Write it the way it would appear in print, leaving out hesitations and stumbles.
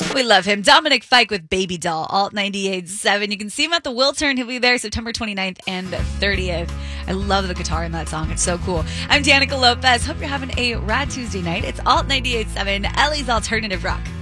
We love him. Dominic Fike with Baby Doll, Alt 98.7. You can see him at the Wiltern. He'll be there September 29th and 30th. I love the guitar in that song. It's so cool. I'm Danica Lopez. Hope you're having a rad Tuesday night. It's Alt 98.7, LA's Alternative Rock.